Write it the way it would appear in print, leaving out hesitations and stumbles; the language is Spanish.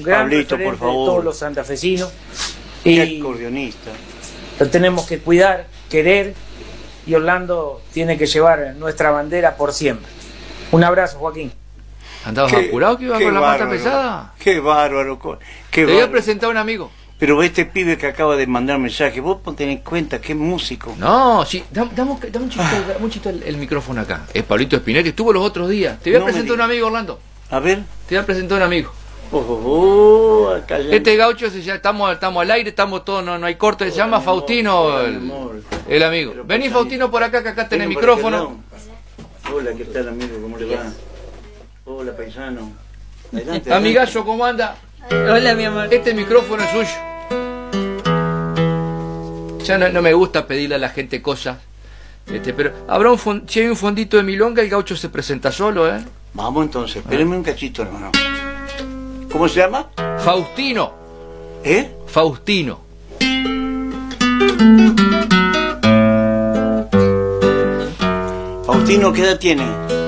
gran Pablito, referente por favor. de todos los santafesinos. Qué Y acordeonista. lo tenemos que cuidar, querer, y Orlando tiene que llevar nuestra bandera por siempre. Un abrazo, Joaquín. ¿Andabas apurado que iba con la pata pesada? Qué bárbaro. Te voy a presentar a un amigo. Pero este pibe que acaba de mandar mensaje, vos tenés en cuenta que es músico. No, sí, dame un chito el micrófono acá. Es Pablito Espinetti, estuvo los otros días. Te voy a presentar a un amigo, Orlando. A ver. Te voy a presentar a un amigo. Acá ya... Este gaucho, estamos al aire, estamos todos, no hay corte, se llama Faustino, el amigo. Vení, Faustino, por acá, que acá tenés micrófono. Hola, ¿qué tal, amigo? ¿Cómo le va? Hola, paisano. Adelante, Amigallo, ¿cómo anda? Hola, mi amor. Este micrófono es suyo. Ya no me gusta pedirle a la gente cosas. Pero habrá si hay un fondito de milonga, el gaucho se presenta solo, ¿eh? Vamos entonces, espérenme un cachito, hermano. ¿Cómo se llama? Faustino. ¿Eh? Faustino. Faustino, ¿qué edad tiene?